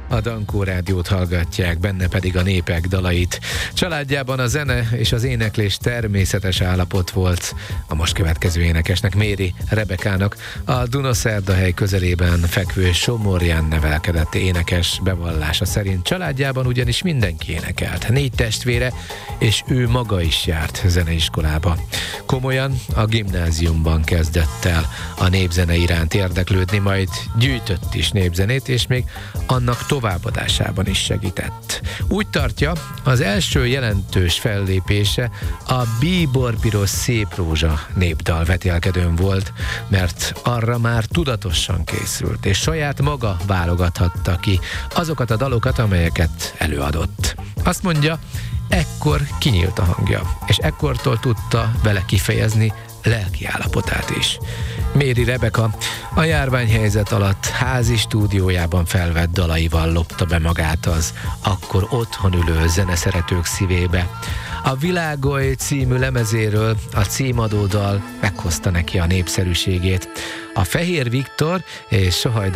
A Dankó Rádiót hallgatják, benne pedig a népek dalait. Családjában a zene és az éneklés természetes állapot volt. A most következő énekesnek, Méri Rebekának a Dunaszerdahely közelében fekvő Somorján nevelkedett énekes bevallása szerint. Családjában ugyanis mindenki énekelt. 4 testvére, és ő maga is járt zeneiskolába. Komolyan a gimnáziumban kezdett el a népzene iránt érdeklődni, majd gyűjtött is népzenét, és még annak továbbadásában is segített. Úgy tartja, az első jelentős fellépése a Bíborpiros Szép Rózsa népdal vetélkedőn volt, mert arra már tudatosan készült, és saját maga válogathatta ki azokat a dalokat, amelyeket előadott. Azt mondja, ekkor kinyílt a hangja, és ekkortól tudta vele kifejezni lelki állapotát is. Méri Rebeka a járványhelyzet alatt házi stúdiójában felvett dalaival lopta be magát az akkor otthon ülő zeneszeretők szívébe. A Világoly című lemezéről a címadó dal meghozta neki a népszerűségét. A Fehér Viktor és Sohajda